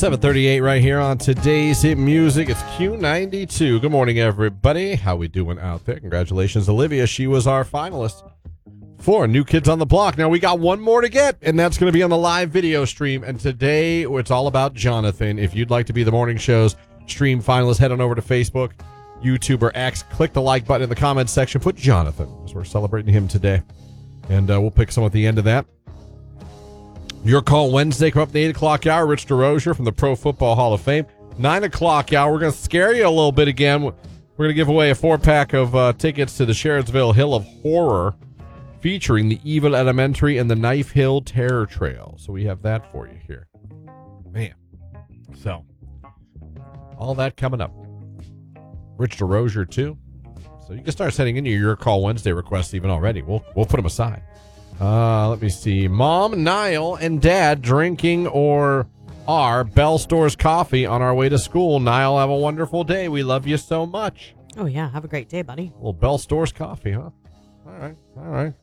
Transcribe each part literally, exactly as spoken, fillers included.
seven thirty-eight right here on today's hit music. It's Q ninety-two. Good morning, everybody. How we doing out there? Congratulations, Olivia. She was our finalist for New Kids on the Block. Now, we got one more to get, and that's going to be on the live video stream. And today, it's all about Jonathan. If you'd like to be the morning show's stream finalist, head on over to Facebook, YouTube, or X. Click the like button in the comments section. Put Jonathan, because we're celebrating him today. And uh, we'll pick some at the end of that. Your Call Wednesday, come up in the eight o'clock hour. Rich DeRozier from the Pro Football Hall of Fame. nine o'clock hour, we're going to scare you a little bit again. We're going to give away a four-pack of uh, tickets to the Sherridsville Hill of Horror featuring the Evil Elementary and the Knife Hill Terror Trail. So we have that for you here. Man. So, all that coming up. Rich DeRozier, too. So you can start sending in your Your Call Wednesday requests even already. We'll, we'll put them aside. Uh, let me see. Mom, Niall, and Dad drinking or are Bell Stores coffee on our way to school. Niall, have a wonderful day. We love you so much. Oh, yeah. Have a great day, buddy. Well, Bell Stores coffee, huh? All right. All right.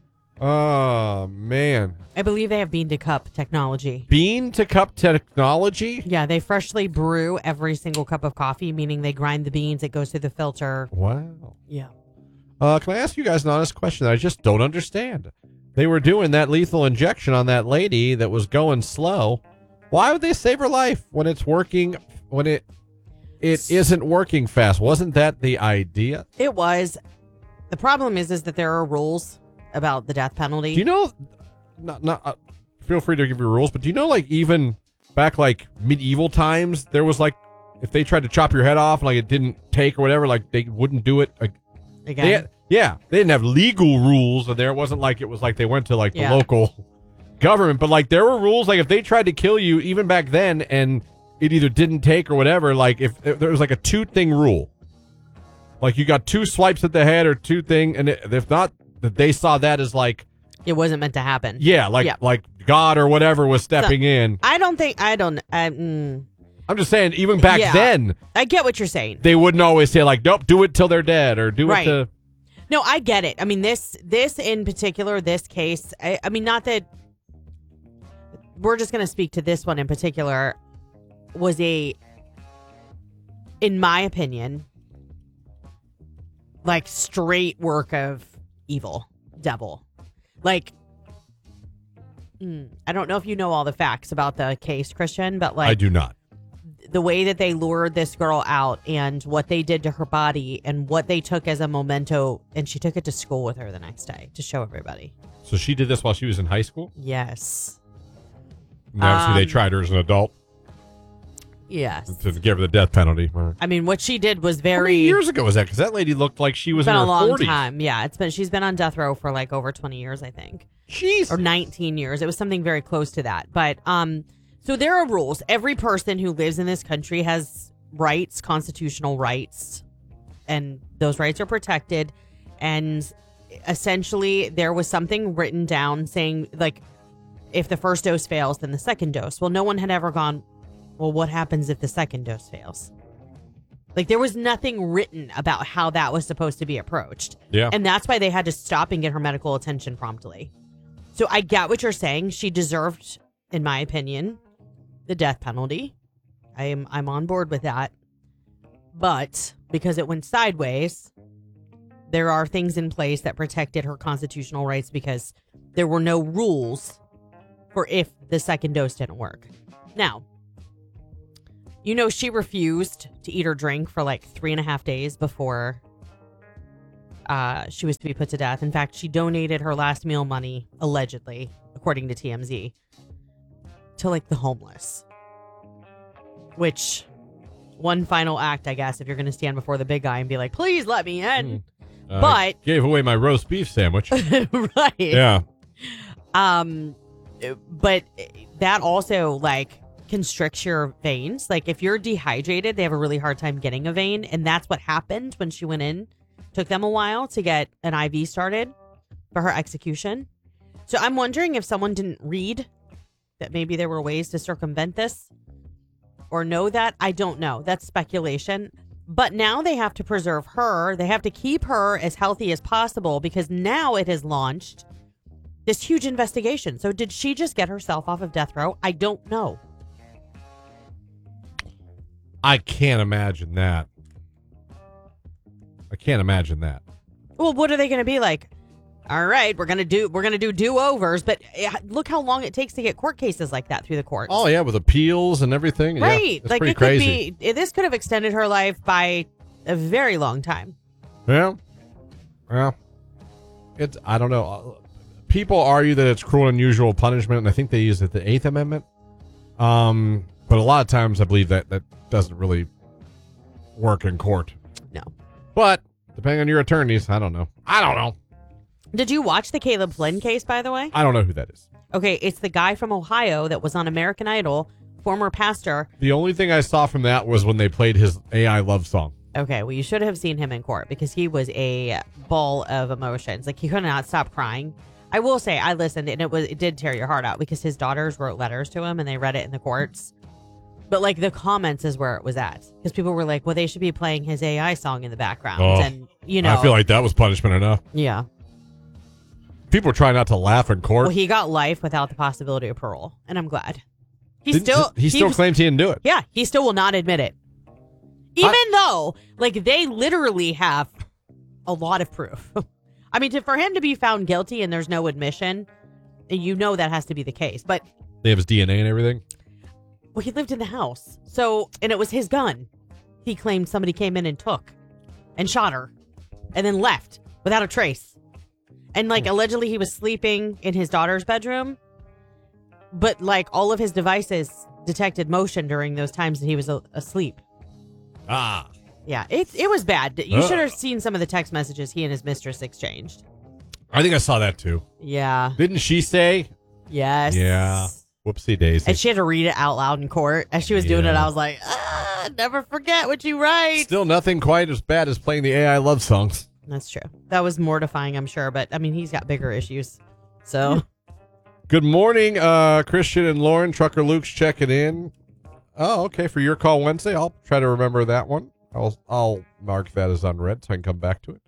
Oh, man. I believe they have bean to cup technology. Bean to cup technology? Yeah, they freshly brew every single cup of coffee, meaning they grind the beans. It goes through the filter. Wow. Yeah. Uh, can I ask you guys an honest question that I just don't understand? They were doing that lethal injection on that lady that was going slow. Why would they save her life when it's working, when it it isn't working fast? Wasn't that the idea? It was. The problem is, is that there are rules about the death penalty. Do you know, not, not, uh, feel free to give your rules, but do you know, like, even back, like, medieval times, there was, like, if they tried to chop your head off, like, it didn't take or whatever, like, they wouldn't do it like, again. They had, yeah, they didn't have legal rules there. It wasn't like it was like they went to like the yeah. local government, but like there were rules. Like if they tried to kill you, even back then, and it either didn't take or whatever. Like if, if there was like a two thing rule, like you got two swipes at the head or two thing, and it, if not, that they saw that as like it wasn't meant to happen. Yeah, like yeah. like God or whatever was stepping so, in. I don't think I don't. I, mm, I'm just saying, even back yeah, then, I get what you're saying. They wouldn't always say like, nope, do it till they're dead or do right. it to. No, I get it. I mean, this this in particular, this case, I, I mean, not that we're just going to speak to this one in particular, was a, in my opinion, like straight work of evil, devil. Like, mm, I don't know if you know all the facts about the case, Christian, but like. I do not. The way that they lured this girl out and what they did to her body and what they took as a memento, and she took it to school with her the next day to show everybody. So she did this while she was in high school? Yes. And obviously, um, they tried her as an adult. Yes. To give her the death penalty. I mean, what she did was very... How many years ago was that? Because that lady looked like she was in her her forties. It's been a long time. Yeah, it's been. She's been on death row for like over twenty years, I think. Jeez. Or nineteen years. It was something very close to that. But, um... So there are rules. Every person who lives in this country has rights, constitutional rights, and those rights are protected. And essentially, there was something written down saying, like, if the first dose fails, then the second dose. Well, no one had ever gone, well, what happens if the second dose fails? Like, there was nothing written about how that was supposed to be approached. Yeah. And that's why they had to stop and get her medical attention promptly. So I get what you're saying. She deserved, in my opinion, the death penalty. I am I'm on board with that. But because it went sideways, there are things in place that protected her constitutional rights because there were no rules for if the second dose didn't work. Now, you know, she refused to eat or drink for like three and a half days before uh, she was to be put to death. In fact, she donated her last meal money, allegedly, according to T M Z, to like the homeless, which one final act, I guess, if you're going to stand before the big guy and be like, please let me in. Mm. Uh, but gave away my roast beef sandwich. right. Yeah. Um, but that also like constricts your veins. Like if you're dehydrated, they have a really hard time getting a vein. And that's what happened when she went in. Took them a while to get an I V started for her execution. So I'm wondering if someone didn't read that maybe there were ways to circumvent this or know that. I don't know. That's speculation. But now they have to preserve her. They have to keep her as healthy as possible because now it has launched this huge investigation. So did she just get herself off of death row? I don't know. I can't imagine that. I can't imagine that. Well, what are they going to be like? All right, we're gonna do we're gonna do do overs, but eh, look how long it takes to get court cases like that through the courts. Oh yeah, with appeals and everything. Right, Yeah, it's like pretty it crazy. could be. This could have extended her life by a very long time. Yeah. Well, it's I don't know. People argue that it's cruel and unusual punishment, and I think they use it the Eighth Amendment. Um, but a lot of times I believe that that doesn't really work in court. No. But depending on your attorneys, I don't know. I don't know. Did you watch the Caleb Flynn case, by the way? I don't know who that is. Okay, it's the guy from Ohio that was on American Idol, former pastor. The only thing I saw from that was when they played his A I love song. Okay, well, you should have seen him in court because he was a ball of emotions. Like, he could not stop crying. I will say, I listened, and it was it did tear your heart out because his daughters wrote letters to him, and they read it in the courts. But, like, the comments is where it was at. Because people were like, well, they should be playing his A I song in the background. Oh, and, you know. I feel like that was punishment enough. Yeah. People try not to laugh in court. Well, he got life without the possibility of parole, and I'm glad. He Didn't- still he still was- claims he didn't do it. Yeah, he still will not admit it. Even though, like, they literally have a lot of proof. I mean, to, for him to be found guilty and there's no admission, you know that has to be the case. But, They have his D N A and everything. well, he lived in the house. So, and it was his gun. He claimed somebody came in and took and shot her and then left without a trace. And, like, allegedly he was sleeping in his daughter's bedroom. But, like, all of his devices detected motion during those times that he was a- asleep. Ah. Yeah, it it was bad. You Ugh. should have seen some of the text messages he and his mistress exchanged. I think I saw that too. Yeah. Didn't she say? Yes. Yeah. Whoopsie daisy. And she had to read it out loud in court. As she was doing it, Yeah. I was like, ah, never forget what you write. Still nothing quite as bad as playing the A I love songs. That's true. That was mortifying, I'm sure. But, I mean, he's got bigger issues. So, Good morning, uh, Christian and Lauren. Trucker Luke's checking in. Oh, okay. For your call Wednesday, I'll try to remember that one. I'll I'll mark that as unread so I can come back to it.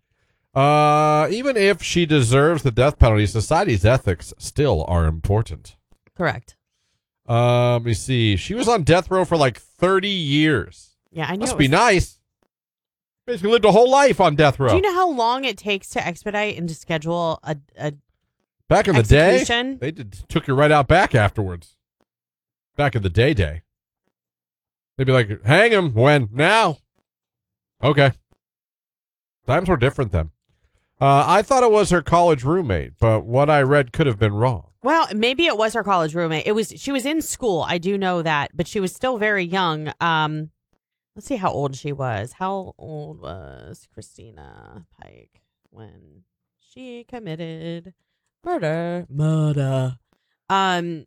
Uh, even if she deserves the death penalty, society's ethics still are important. correct. Uh, let me see. She was on death row for like thirty years. Yeah, I know. Must it be was- nice. Basically lived a whole life on death row. Do you know how long it takes to expedite and to schedule a, a Back in the day, execution? they did, took you right out back afterwards. Back in the day day. They'd be like, hang him. When? Now. Okay. Times were different then. Uh, I thought it was her college roommate, but what I read could have been wrong. Well, maybe it was her college roommate. It was she was in school. I do know that, but she was still very young. Um, let's see how old she was. How old was Christina Pike when she committed murder? Murder. Um,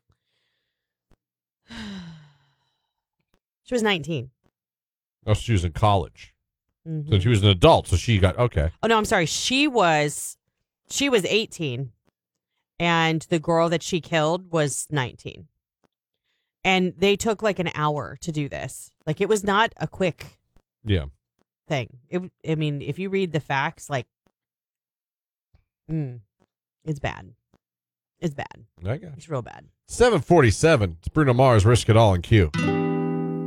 she was nineteen. Oh, she was in college. Mhm. So she was an adult, so she got, okay. Oh no, I'm sorry. She was she was eighteen, and the girl that she killed was nineteen. And they took like an hour to do this. Like, it was not a quick Yeah. thing. It I mean, if you read the facts, like, mm, it's bad. It's bad. I got it. It's real bad. seven forty-seven. It's Bruno Mars, Risk It All in Q.